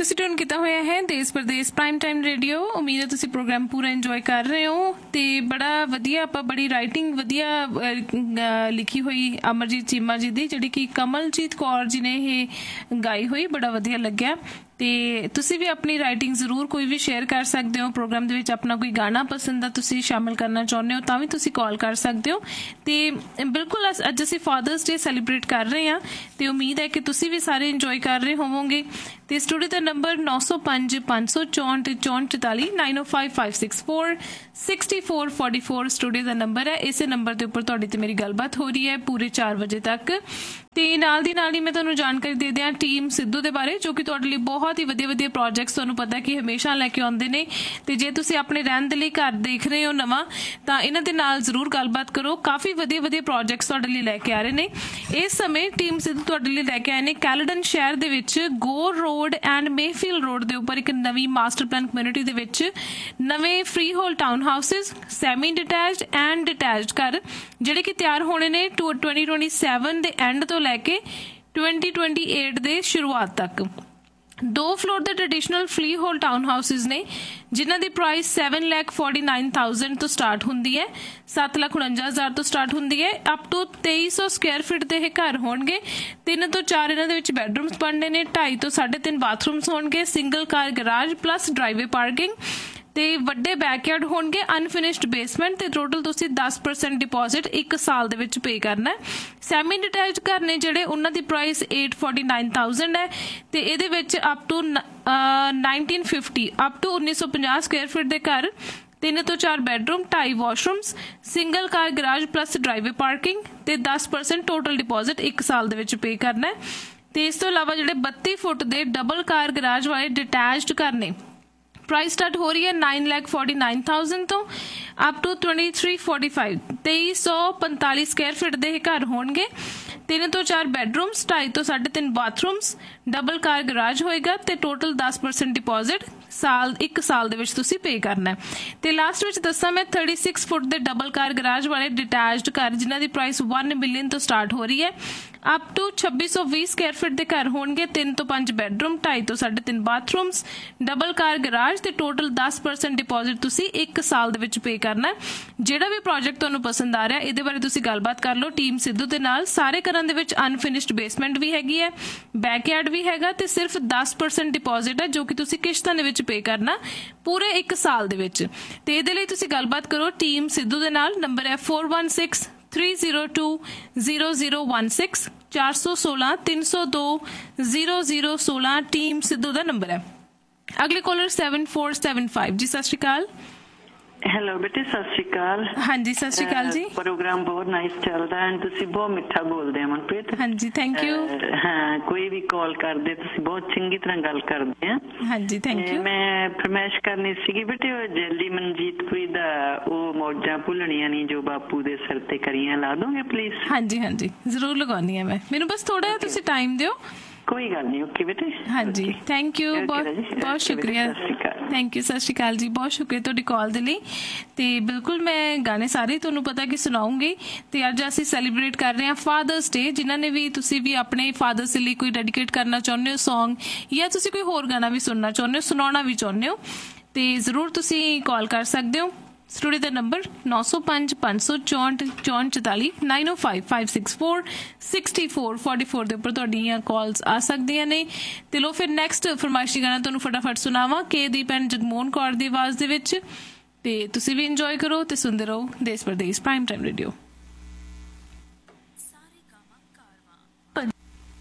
ਤੁਸੀਂ ਟਿਊਨ ਕੀਤਾ ਹੋਇਆ ਹੈ ਦੇਸ਼ ਪ੍ਰਦੇਸ਼ ਪ੍ਰਾਈਮ ਟਾਈਮ ਰੇਡੀਓ। ਉਮੀਦ ਹੈ ਤੁਸੀਂ ਪ੍ਰੋਗਰਾਮ ਪੂਰਾ ਇੰਜੋਏ ਕਰ ਰਹੇ ਹੋ ਤੇ ਬੜਾ ਵਧੀਆ ਆਪਾਂ ਬੜੀ ਰਾਈਟਿੰਗ ਵਧੀਆ ਲਿਖੀ ਹੋਈ ਅਮਰਜੀਤ ਚੀਮਾ ਜੀ ਦੀ, ਜਿਹੜੀ ਕਿ ਕਮਲਜੀਤ ਕੌਰ ਜੀ ਨੇ ਇਹ ਗਾਈ ਹੋਈ। ਬੜਾ ਵਧੀਆ ਲੱਗਿਆ। ਤੇ ਤੁਸੀਂ ਵੀ ਆਪਣੀ ਰਾਈਟਿੰਗ ਜ਼ਰੂਰ ਕੋਈ ਵੀ ਸ਼ੇਅਰ ਕਰ ਸਕਦੇ ਹੋ। ਪ੍ਰੋਗਰਾਮ ਦੇ ਵਿੱਚ ਆਪਣਾ ਕੋਈ ਗਾਣਾ ਪਸੰਦ ਆ ਤੁਸੀਂ ਸ਼ਾਮਿਲ ਕਰਨਾ ਚਾਹੁੰਦੇ ਹੋ ਤਾਂ ਵੀ ਤੁਸੀਂ ਕਾਲ ਕਰ ਸਕਦੇ ਹੋ। ਤੇ ਬਿਲਕੁਲ ਅੱਜ ਅਸੀਂ ਫਾਦਰਸ ਡੇ ਸੈਲੀਬ੍ਰੇਟ ਕਰ ਰਹੇ ਹਾਂ ਤੇ ਉਮੀਦ ਹੈ ਕਿ ਤੁਸੀਂ ਵੀ ਸਾਰੇ ਇੰਜੋਏ ਕਰ ਰਹੇ ਹੋਵੋਗੇ। ਤੇ ਸਟੂਡੀਓ ਦਾ ਨੰਬਰ 905 564 44 905564 6444 ਸਟੂਡੀਓ ਦਾ ਨੰਬਰ ਹੈ। ਇਸੇ ਨੰਬਰ ਦੇ ਉੱਪਰ ਤੁਹਾਡੀ ਤੇ ਮੇਰੀ ਗੱਲਬਾਤ ਹੋ ਰਹੀ ਹੈ ਪੂਰੇ 4 ਵਜੇ ਤੱਕ। ਤੇ ਨਾਲ ਦੀ ਨਾਲ ਹੀ ਮੈਂ ਤੁਹਾਨੂੰ ਜਾਣਕਾਰੀ ਦੇ ਦਿਆਂ ਟੀਮ ਸਿੱਧੂ ਦੇ ਬਾਰੇ, ਜੋ ਕਿ ਤੁਹਾਡੇ ਲਈ ਬਹੁਤ ਹੀ ਵਧੀਆ ਵਧੀਆ ਪ੍ਰੋਜੈਕਟਸ ਤੁਹਾਨੂੰ ਪਤਾ ਕਿ ਹਮੇਸ਼ਾ ਲੈ ਕੇ ਆਉਂਦੇ ਨੇ। ਤੇ ਜੇ ਤੁਸੀਂ ਆਪਣੇ ਰਹਿਣ ਦੇ ਲਈ ਘਰ ਦੇਖ ਰਹੇ ਹੋ ਨਵਾਂ ਤਾਂ ਇਹਨਾਂ ਦੇ ਨਾਲ ਜ਼ਰੂਰ ਗੱਲਬਾਤ ਕਰੋ। ਕਾਫੀ ਵਧੀਆ ਵਧੀਆ ਪ੍ਰੋਜੈਕਟਸ ਤੁਹਾਡੇ ਲਈ ਲੈ ਕੇ ਆ ਰਹੇ ਨੇ। ਇਸ ਸਮੇਂ ਟੀਮ ਸਿੱਧੂ ਤੁਹਾਡੇ ਲਈ ਲੈ ਕੇ ਆਏ ਨੇ ਕੈਲਡਨ ਸ਼ਹਿਰ ਦੇ ਵਿੱਚ ਗੋਰ ਰੋਡ ਐਂਡ ਮੇਫੀਲਡ ਰੋਡ ਦੇ ਉੱਪਰ ਇੱਕ ਨਵੀਂ ਮਾਸਟਰ ਪਲਾਨ ਕਮਿਊਨਿਟੀ ਦੇ ਵਿੱਚ ਨਵੇਂ free hole town houses, semi detached and detached ਘਰ ਜਿਹੜੇ ਕਿ ਤਿਆਰ ਹੋਣੇ ਨੇ 2027 ਦੇ ਐਂਡ ਤੋਂ ਲੈ ਕੇ 2028 ਦੇ ਸ਼ੁਰੂਆਤ ਤੱਕ। 2 ਫਲੋਰ ਦੇ traditional free hole town houses ਨੇ ਜਿਨ੍ਹਾਂ ਦੀ ਪ੍ਰਾਈਸ 7,49,000 ਤੋਂ ਸਟਾਰਟ ਹੁੰਦੀ ਹੈ, 7,49,000 ਤੋਂ ਸਟਾਰਟ ਹੁੰਦੀ ਹੈ। ਅਪ ਟੂ 2300 ਸਕੁਆਇਰ ਫੀਟ ਦੇ ਇਹ ਘਰ ਹੋਣਗੇ। 3 ਤੋਂ 4 ਇਹਨਾਂ ਦੇ ਵਿੱਚ ਬੈਡਰੂਮਸ ਬਣਨੇ ਨੇ, 2.5 ਤੋਂ 3.5 ਬਾਥਰੂਮਸ ਹੋਣਗੇ, ਸਿੰਗਲ ਕਾਰ ਗਰਾਜ ਪਲੱਸ ਡਰਾਈਵੇ ਪਾਰਕਿੰਗ ਤੇ ਵੱਡੇ ਬੈਕਯਾਰਡ ਹੋਣਗੇ, ਅਨਫਿਨਿਸ਼ਡ ਬੇਸਮੈਂਟ ਤੇ ਟੋਟਲ ਤੁਸੀਂ 10% ਡਿਪੋਜ਼ਿਟ 1 ਸਾਲ ਦੇ ਵਿੱਚ ਪੇ ਕਰਨਾ ਹੈ। ਸੈਮੀ ਡਿਟੈਚਡ ਘਰ ਨੇ ਜਿਹੜੇ ਉਹਨਾਂ ਦੀ ਪ੍ਰਾਈਸ 849,000 ਹੈ ਤੇ ਇਹਦੇ ਵਿੱਚ ਅਪ ਟੂ 1950 ਸਕੁਆਇਰ ਫੀਟ ਦੇ ਘਰ, 3 ਤੋਂ 4 ਬੈਡਰੂਮ, 2.5 ਵਾਸ਼ਰੂਮਸ, ਸਿੰਗਲ ਕਾਰ ਗਰਾਜ ਪਲੱਸ ਡਰਾਈਵੇ ਪਾਰਕਿੰਗ ਤੇ 10% ਟੋਟਲ ਡਿਪੋਜ਼ਿਟ 1 ਸਾਲ ਦੇ ਵਿੱਚ ਪੇ ਕਰਨਾ ਹੈ। ਤੇ ਇਸ ਤੋਂ ਇਲਾਵਾ ਜਿਹੜੇ 32 ਫੁੱਟ ਦੇ ਡਬਲ ਕਾਰ ਗਰਾਜ ਵਾਲੇ ਡਿਟੈਚਡ ਘਰ ਨੇ, ਪ੍ਰਾਈਸ ਸਟਾਰਟ ਹੋ ਰਹੀ ਹੈ 9,49,000 ਤੋਂ ਅਪ ਟੂ 2345 2345 ਸਕੁਆਇਰ ਫੀਟ ਦੇ ਇਹ ਘਰ ਹੋਣਗੇ। 3 ਤੋਂ 4 ਬੈਡਰੂਮਸ, 2.5 ਤੋਂ 3.5 ਬਾਥਰੂਮਸ, ਡਬਲ ਕਾਰ ਗਰਾਜ ਹੋਏਗਾ ਤੇ ਟੋਟਲ 10% ਡਿਪੋਜ਼ਿਟ 1 ਸਾਲ ਦੇ ਵਿੱਚ ਤੁਸੀਂ ਪੇ ਕਰਨਾ ਹੈ। ਤੇ ਲਾਸਟ ਵਿੱਚ ਦੱਸਾਂ ਮੈਂ 36 ਫੁੱਟ ਦੇ ਡਬਲ ਕਾਰ ਗਰਾਜ ਵਾਲੇ ਡਿਟੈਚਡ ਘਰ ਜਿਨ੍ਹਾਂ ਦੀ ਪ੍ਰਾਈਸ 1 ਮਿਲੀਅਨ ਤੋਂ ਸਟਾਰਟ ਹੋ ਰਹੀ ਹੈ। ਅਪ ਟੂ 2620 ਸਕੁਆਇਰ ਫੀਟ ਦੇ ਘਰ ਹੋਣਗੇ, 3 ਤੋਂ 5 ਬੈਡਰੂਮ, 2.5 ਤੋਂ 3.5 ਬਾਥਰੂਮਸ, ਡਬਲ ਕਾਰ ਗਰਾਜ ਤੇ ਟੋਟਲ 10% ਡਿਪੋਜ਼ਿਟ ਤੁਸੀਂ 1 ਸਾਲ ਦੇ ਵਿੱਚ ਪੇ ਕਰਨਾ ਹੈ। ਜਿਹੜਾ ਵੀ ਪ੍ਰੋਜੈਕਟ ਤੁਹਾਨੂੰ ਪਸੰਦ ਆ ਰਿਹਾ ਇਹਦੇ ਬਾਰੇ ਤੁਸੀਂ ਗੱਲਬਾਤ ਕਰ ਲਓ ਟੀਮ ਸਿੱਧੂ ਦੇ ਨਾਲ। ਸਾਰੇ ਘਰਾਂ ਦੇ ਵਿੱਚ ਅਨਫਿਨਿਸ਼ਡ ਬੇਸਮੈਂਟ ਵੀ ਹੈਗੀ ਹੈ, ਬੈਕਯਾਰਡ ਵੀ ਹੈਗਾ ਤੇ ਸਿਰਫ 10% ਡਿਪੋਜ਼ਿਟ ਹੈ ਜੋ ਕਿ ਤੁਸੀਂ ਕਿਸ਼ਤਾਂ ਦੇ ਵਿੱਚ ਪੇ ਕਰਨਾ ਪੂਰੇ 1 ਸਾਲ ਦੇ ਵਿੱਚ। ਤੇ ਇਹਦੇ ਲਈ ਤੁਸੀਂ ਗੱਲਬਾਤ ਕਰੋ ਟੀਮ ਸਿੱਧੂ ਦੇ ਨਾਲ। ਨੰਬਰ ਹੈ 416 302 0016 416 302 0016 ਟੀਮ ਸਿੱਧੂ ਦਾ ਨੰਬਰ ਹੈ। ਅਗਲੇ ਕਾਲਰ 7475 ਜੀ, ਸਤਿ ਸ਼੍ਰੀ ਅਕਾਲ। ਹੈਲੋ ਬੇਟੇ, ਸਤਿ ਸ਼੍ਰੀ ਅਕਾਲ। ਹਾਂਜੀ ਸਤਿ ਸ਼੍ਰੀ ਅਕਾਲ ਜੀ। ਪ੍ਰੋਗਰਾਮ ਬਹੁਤ ਨਾਈਸ ਚੱਲਦਾ ਹੈ, ਤੁਸੀਂ ਬਹੁਤ ਮਿੱਠਾ ਬੋਲਦੇ ਹੋ ਮਨਪ੍ਰੀਤ। ਹਾਂਜੀ ਥੈਂਕ ਯੂ। ਹਾਂ, ਕੋਈ ਵੀ ਕਾਲ ਕਰਦੇ ਤੁਸੀਂ ਬਹੁਤ ਚੰਗੀ ਤਰ੍ਹਾਂ ਗੱਲ ਕਰਦੇ ਆ। ਹਾਂਜੀ ਥੈਂਕ ਯੂ। ਮੈਂ ਫਰਮਾਇਸ਼ ਕਰਨੀ ਸੀਗੀ ਬੇਟੇ, ਜੈਲੀ ਮਨਜੀਤਪੁਰੀ ਦਾ ਉਹ ਮੌਜਾਂ ਭੁੱਲਣੀਆਂ ਨਹੀਂ ਜੋ ਬਾਪੂ ਦੇ ਸਿਰ ਤੇ ਕਰੀਆਂ ਲਾ ਦੋਗੇ ਪਲੀਜ਼? ਹਾਂਜੀ ਹਾਂਜੀ ਜ਼ਰੂਰ ਲਗਾਉਣੀ ਹੈ ਮੈਂ, ਮੈਨੂੰ ਬਸ ਥੋੜਾ ਜਿਹਾ ਤੁਸੀਂ ਟਾਈਮ ਦਿਓ। ਕੋਈ ਗੱਲ ਨਹੀਂ, ਓਕੇ ਬੇਟੇ। ਹਾਂਜੀ ਥੈਂਕ ਯੂ, ਬਹੁਤ ਸ਼ੁਕਰੀਆ। ਥੈਂਕ ਯੂ, ਸਤਿ ਸ਼੍ਰੀ ਅਕਾਲ ਜੀ, ਬਹੁਤ ਸ਼ੁਕਰੀਆ ਤੁਹਾਡੀ ਕਾਲ ਦੇ ਲਈ। ਤੇ ਬਿਲਕੁਲ ਮੈਂ ਗਾਣੇ ਸਾਰੇ ਤੁਹਾਨੂੰ ਪਤਾ ਕਿ ਸੁਣਾਉਂਗੀ। ਤੇ ਅੱਜ ਅਸੀਂ ਸੈਲੀਬ੍ਰੇਟ ਕਰ ਰਹੇ ਹਾਂ ਫਾਦਰਸ ਡੇ। ਜਿਨ੍ਹਾਂ ਨੇ ਵੀ ਤੁਸੀਂ ਵੀ ਆਪਣੇ ਫਾਦਰਸ ਲਈ ਕੋਈ ਡੈਡੀਕੇਟ ਕਰਨਾ ਚਾਹੁੰਦੇ ਹੋ ਸੌਂਗ, ਜਾਂ ਤੁਸੀਂ ਕੋਈ ਹੋਰ ਗਾਣਾ ਵੀ ਸੁਣਨਾ ਚਾਹੁੰਦੇ ਹੋ, ਸੁਣਾਉਣਾ ਵੀ ਚਾਹੁੰਦੇ ਹੋ, ਤੇ ਜ਼ਰੂਰ ਤੁਸੀਂ ਕਾਲ ਕਰ ਸਕਦੇ ਹੋ। ਸਟੂਡੀਓ ਦਾ ਨੰਬਰ 905 564 44 905 564 6444 ਦੇ ਉੱਪਰ ਤੁਹਾਡੀਆਂ ਕਾਲਸ ਆ ਸਕਦੀਆਂ ਨੇ। ਤੇ ਲੋ ਫਿਰ ਨੈਕਸਟ ਫਰਮਾਇਸ਼ੀ ਗਾਣਾ ਤੁਹਾਨੂੰ ਫਟਾਫਟ ਸੁਣਾਵਾਂ ਕੇ ਦੀਪ ਐਂਡ ਜਗਮੋਹਨ ਕੌਰ ਦੀ ਆਵਾਜ਼ ਦੇ ਵਿੱਚ। ਤੇ ਤੁਸੀਂ ਵੀ ਇੰਜੋਏ ਕਰੋ ਤੇ ਸੁਣਦੇ ਰਹੋ ਦੇਸ਼ ਪ੍ਰਦੇਸ਼ ਪ੍ਰਾਈਮ ਟਾਈਮ ਰੇਡੀਓ।